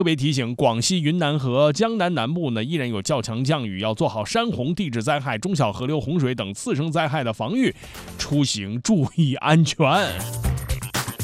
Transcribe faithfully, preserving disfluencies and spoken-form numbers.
特别提醒广西、云南和江南南部呢，依然有较强降雨，要做好山洪、地质灾害、中小河流洪水等次生灾害的防御，出行注意安全。